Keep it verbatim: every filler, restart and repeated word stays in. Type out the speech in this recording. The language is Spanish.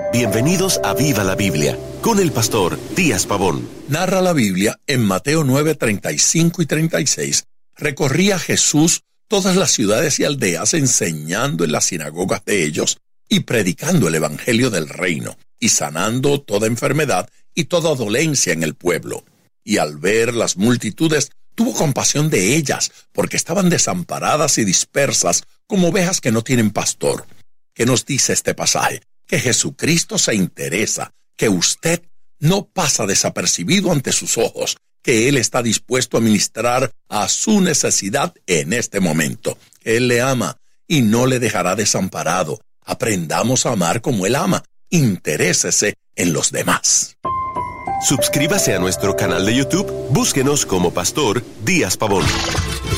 Bienvenidos a Viva la Biblia, con el pastor Díaz Pavón. Narra la Biblia en Mateo nueve, treinta y cinco y treinta y seis. Recorría Jesús todas las ciudades y aldeas, enseñando en las sinagogas de ellos y predicando el evangelio del reino, y sanando toda enfermedad y toda dolencia en el pueblo. Y al ver las multitudes, tuvo compasión de ellas, porque estaban desamparadas y dispersas como ovejas que no tienen pastor. ¿Qué nos dice este pasaje? Que Jesucristo se interesa, que usted no pasa desapercibido ante sus ojos, que Él está dispuesto a ministrar a su necesidad en este momento. Él le ama y no le dejará desamparado. Aprendamos a amar como Él ama. Interésese en los demás. Suscríbase a nuestro canal de YouTube, búsquenos como Pastor Díaz Pavón.